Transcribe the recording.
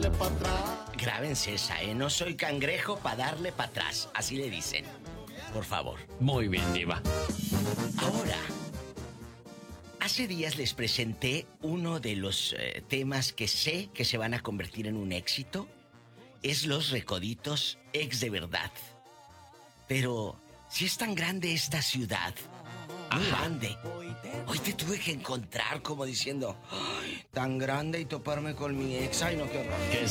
darle para atrás. Grábense esa, ¿eh? No soy cangrejo para darle para atrás. Así le dicen. Por favor. Muy bien, Diva. Ahora, hace días les presenté uno de los temas que sé que se van a convertir en un éxito. Es los recoditos ex de verdad. Pero, si es tan grande esta ciudad, muy grande, hoy te tuve que encontrar como diciendo, ¡ay, tan grande y toparme con mi ex! ¡Ay, no, qué horror!